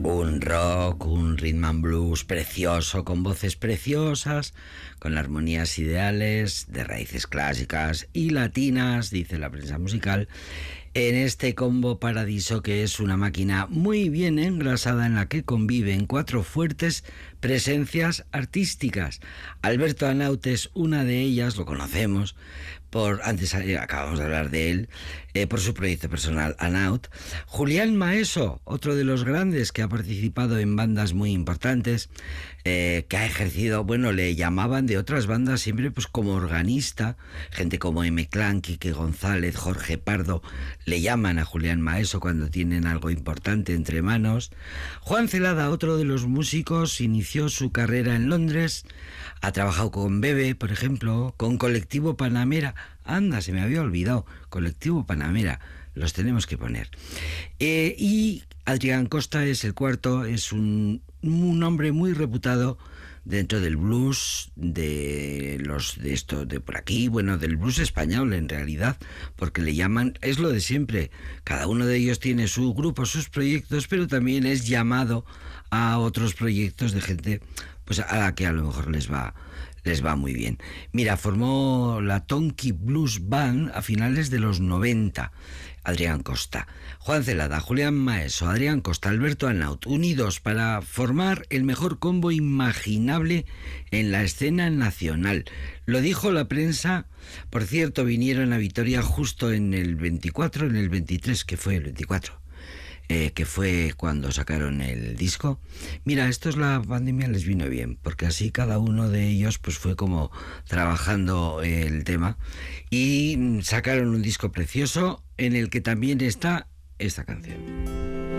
Un rock, un rhythm and blues precioso, con voces preciosas, con armonías ideales, de raíces clásicas y latinas, dice la prensa musical, en este combo Paradiso, que es una máquina muy bien engrasada en la que conviven cuatro fuertes presencias artísticas. Alberto Anaut es una de ellas, lo conocemos, antes acabamos de hablar de él, por su proyecto personal Anaut. Julián Maeso, otro de los grandes que ha participado en bandas muy importantes, que ha ejercido, bueno, le llamaban de otras bandas siempre pues como organista, gente como M. Clan, Quique González, Jorge Pardo, le llaman a Julián Maeso cuando tienen algo importante entre manos. Juan Celada, otro de los músicos, inició su carrera en Londres, ha trabajado con Bebe, por ejemplo, con Colectivo Panamera. Anda, se me había olvidado, Colectivo Panamera, los tenemos que poner. Y Adrián Costa es el cuarto, es un hombre muy reputado dentro del blues, de por aquí, bueno, del blues español en realidad, porque le llaman, es lo de siempre, cada uno de ellos tiene su grupo, sus proyectos, pero también es llamado a otros proyectos de gente pues a la que a lo mejor les va muy bien. Mira, formó la Tonky Blues Band a finales de los 90. Adrián Costa, Juan Celada, Julián Maeso, Adrián Costa, Alberto Anaut, unidos para formar el mejor combo imaginable en la escena nacional. Lo dijo la prensa. Por cierto, vinieron a Vitoria justo en el 24, en el 23, que fue el 24. Que fue cuando sacaron el disco. Mira, la pandemia les vino bien, porque así cada uno de ellos pues fue como trabajando el tema y sacaron un disco precioso en el que también está esta canción.